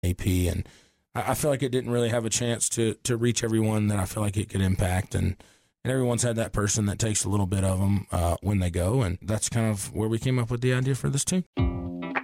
AP, and I feel like it didn't really have a chance to reach everyone that I feel like it could impact, and everyone's had that person that takes a little bit of them when they go, and that's kind of where we came up with the idea for this tune.